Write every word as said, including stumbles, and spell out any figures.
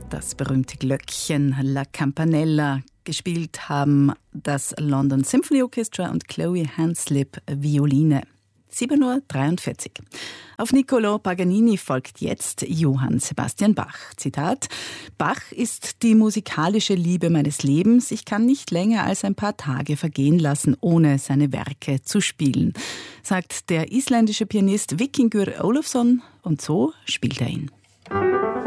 Das berühmte Glöckchen La Campanella. Gespielt haben das London Symphony Orchestra und Chloe Hanslip Violine. sieben Uhr dreiundvierzig. Auf Niccolò Paganini folgt jetzt Johann Sebastian Bach. Zitat: Bach ist die musikalische Liebe meines Lebens. Ich kann nicht länger als ein paar Tage vergehen lassen, ohne seine Werke zu spielen, sagt der isländische Pianist Víkingur Ólafsson, und so spielt er ihn.